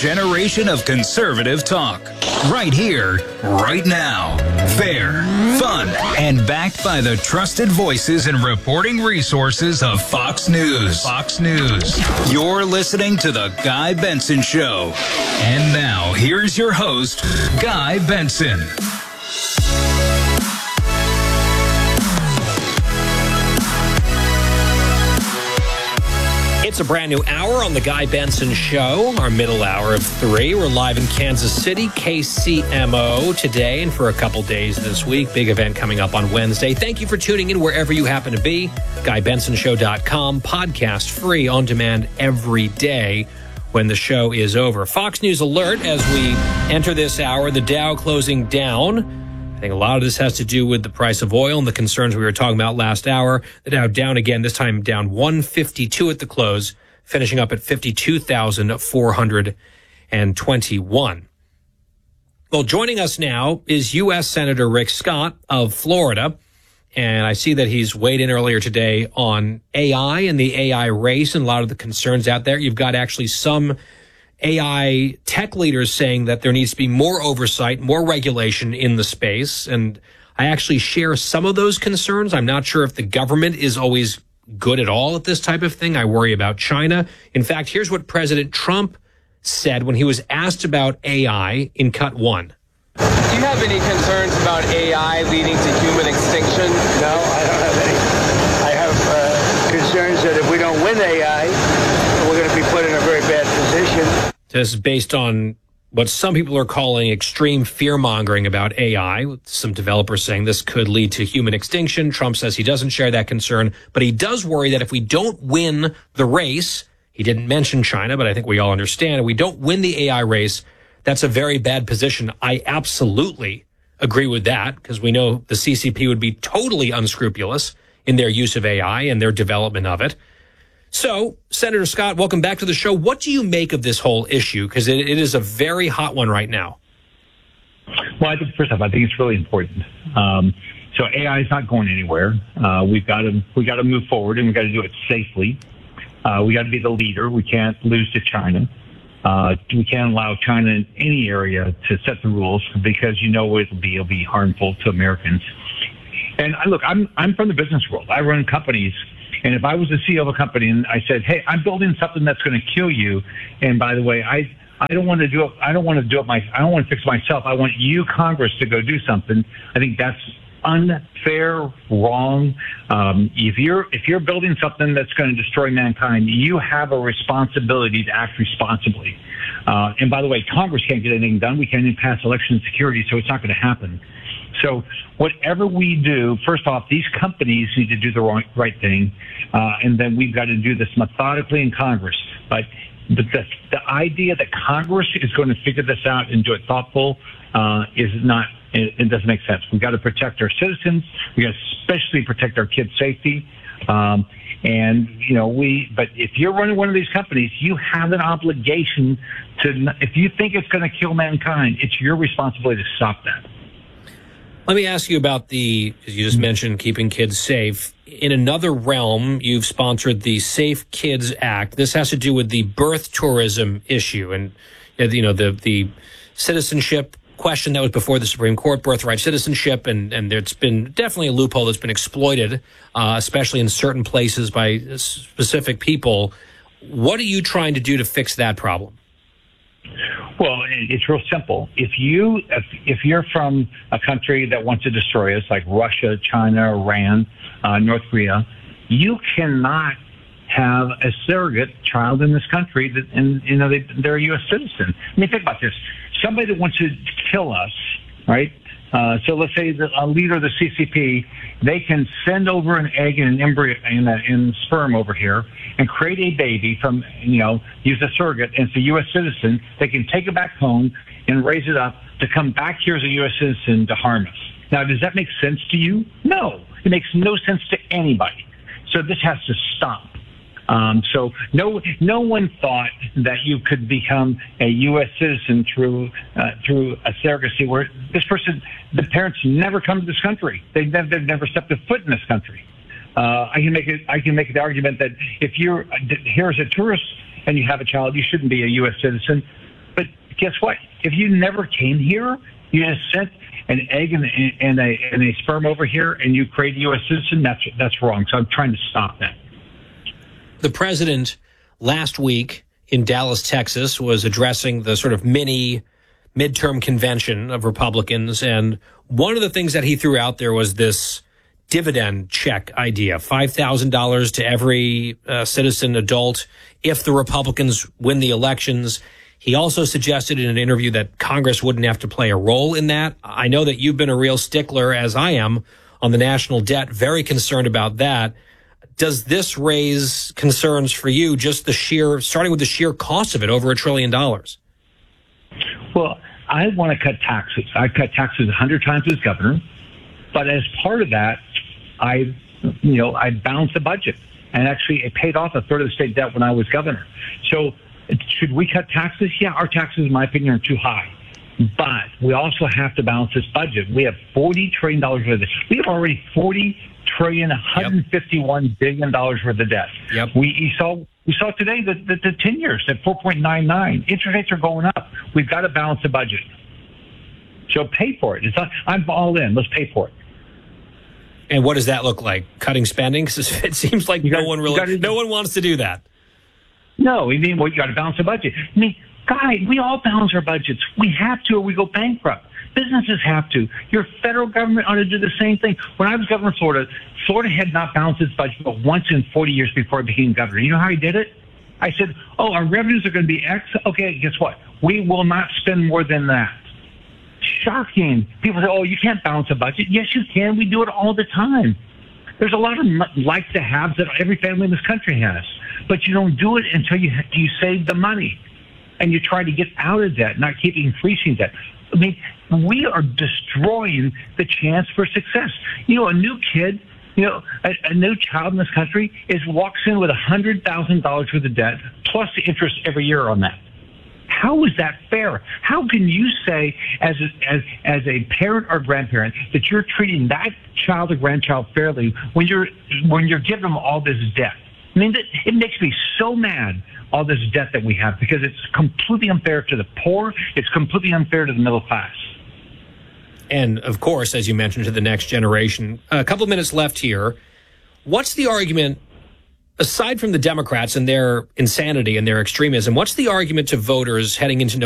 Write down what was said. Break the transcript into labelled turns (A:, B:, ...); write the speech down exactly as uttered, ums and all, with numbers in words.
A: generation of conservative talk. Right here, right now. Fair, fun, and backed by the trusted voices and reporting resources of Fox News. Fox News. You're listening to The Guy Benson Show. And now, here's your host, Guy Benson.
B: It's a brand new hour on The Guy Benson Show, our middle hour of three. We're live in Kansas City, K C M O today and for a couple days this week. Big event coming up on Wednesday. Thank you for tuning in wherever you happen to be. Guy Benson Show dot com, podcast free, on demand every day when the show is over. Fox News alert as we enter this hour, the Dow closing down. I think a lot of this has to do with the price of oil and the concerns we were talking about last hour. The Dow down again, this time down one fifty-two at the close, finishing up at fifty-two thousand four hundred twenty-one. Well, joining us now is U S Senator Rick Scott of Florida. And I see that he's weighed in earlier today on A I and the A I race and a lot of the concerns out there. You've got actually some A I tech leaders saying that there needs to be more oversight, more regulation in the space. And I actually share some of those concerns. I'm not sure if the government is always good at all at this type of thing. I worry about China. In fact, here's what President Trump said when he was asked about A I in cut one.
C: Do you have any concerns about A I leading to human extinction?
D: No, I don't have any. I have uh, concerns that if we don't win A I, we're going to be put in a very bad position.
B: This is based on what some people are calling extreme fear-mongering about A I, with some developers saying this could lead to human extinction. Trump says he doesn't share that concern, but he does worry that if we don't win the race, he didn't mention China, but I think we all understand, if we don't win the A I race, that's a very bad position. I absolutely agree with that, because we know the C C P would be totally unscrupulous in their use of A I and their development of it. So, Senator Scott, welcome back to the show. What do you make of this whole issue? Because it, it is a very hot one right now.
E: Well, I think first off, I think it's really important. Um, so A I is not going anywhere. Uh, we've got to we got to move forward, and we've got to do it safely. Uh, we got to be the leader. We can't lose to China. Uh, we can't allow China in any area to set the rules, because you know it'll be it'll be harmful to Americans. And I, look, I'm I'm from the business world. I run companies. And if I was the C E O of a company and I said, "Hey, I'm building something that's going to kill you," and by the way, I I don't want to do it. I don't want to do it. My I don't want to fix it myself. I want you, Congress, to go do something. I think that's unfair, wrong. Um, if you're if you're building something that's going to destroy mankind, you have a responsibility to act responsibly. Uh, and by the way, Congress can't get anything done. We can't even pass election security, so it's not going to happen. So whatever we do, first off, these companies need to do the right, right thing, uh, and then we've got to do this methodically in Congress. But the, the, the idea that Congress is going to figure this out and do it thoughtful uh, is not, it, it doesn't make sense. We've got to protect our citizens. We've got to especially protect our kids' safety. Um, and, you know, we, but if you're running one of these companies, you have an obligation to, if you think it's going to kill mankind, it's your responsibility to stop that.
B: Let me ask you about the, as you just mentioned, keeping kids safe. In another realm, you've sponsored the Safe Kids Act. This has to do with the birth tourism issue and, you know, the the citizenship question that was before the Supreme Court, birthright citizenship, and, and there's been definitely a loophole that's been exploited, uh, especially in certain places by specific people. What are you trying to do to fix that problem?
E: Well, it's real simple. If you if, if you're from a country that wants to destroy us, like Russia, China, Iran, uh, North Korea, you cannot have a surrogate child in this country that, and you know they, they're a U S citizen. I mean, think about this: somebody that wants to kill us, right? Uh, so let's say that a leader of the C C P, they can send over an egg and an embryo and, a, and sperm over here and create a baby from, you know, use a surrogate, and it's a U S citizen. They can take it back home and raise it up to come back here as a U S citizen to harm us. Now, does that make sense to you? No, it makes no sense to anybody. So this has to stop. Um, so no, no one thought that you could become a U S citizen through uh, through a surrogacy where this person, the parents never come to this country. They've never, they've never stepped a foot in this country. Uh, I can make it. I can make the argument that if you're here as a tourist and you have a child, you shouldn't be a U S citizen. But guess what? If you never came here, you just sent an egg and, and, a, and a sperm over here, and you create a U S citizen, that's, that's wrong. So I'm trying to stop that.
B: The president last week in Dallas, Texas, was addressing the sort of mini midterm convention of Republicans. And one of the things that he threw out there was this dividend check idea, five thousand dollars to every uh, citizen adult if the Republicans win the elections. He also suggested in an interview that Congress wouldn't have to play a role in that. I know that you've been a real stickler, as I am, on the national debt, very concerned about that. Does this raise concerns for you, just the sheer, starting with the sheer cost of it, over a trillion dollars?
E: Well, I want to cut taxes. I cut taxes a hundred times as governor, but as part of that, I, you know, I balanced the budget, and actually it paid off a third of the state debt when I was governor. So should we cut taxes? Yeah, our taxes, in my opinion, are too high. But we also have to balance this budget. We have forty trillion dollars worth of We have already forty trillion dollars, one hundred fifty-one billion dollars worth of debt.
B: Yep.
E: We you saw we saw today that the, the ten years at four point nine nine. Interest rates are going up. We've got to balance the budget. So pay for it. It's not, I'm all in. Let's pay for it.
B: And what does that look like? Cutting spending? Because it seems like
E: gotta,
B: no one really,
E: gotta,
B: no one wants to do that.
E: No, I mean, well, you got to balance the budget. I mean, guys, we all balance our budgets. We have to, or we go bankrupt. Businesses have to. Your federal government ought to do the same thing. When I was governor of Florida, Florida had not balanced its budget but once in forty years before I became governor. You know how I did it? I said, oh, our revenues are going to be X. Okay, guess what? We will not spend more than that. Shocking. People say, oh, you can't balance a budget. Yes, you can. We do it all the time. There's a lot of like to haves that every family in this country has. But you don't do it until you you save the money. And you try to get out of debt, not keep increasing debt. I mean, we are destroying the chance for success. You know, a new kid, you know, a, a new child in this country is walks in with one hundred thousand dollars worth of debt, plus the interest every year on that. How is that fair? How can you say, as a, as as a parent or grandparent, that you're treating that child or grandchild fairly when you're when you're giving them all this debt? I mean, it makes me so mad, all this debt that we have, because it's completely unfair to the poor. It's completely unfair to the middle class.
B: And, of course, as you mentioned, to the next generation. A couple of minutes left here. What's the argument, aside from the Democrats and their insanity and their extremism, what's the argument to voters heading into